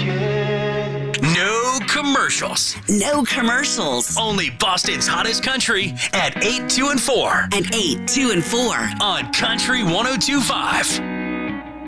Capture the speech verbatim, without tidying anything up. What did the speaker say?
No commercials. No commercials. Only Boston's hottest country at eight, two, and four. And eight, two, and four. On Country one oh two point five.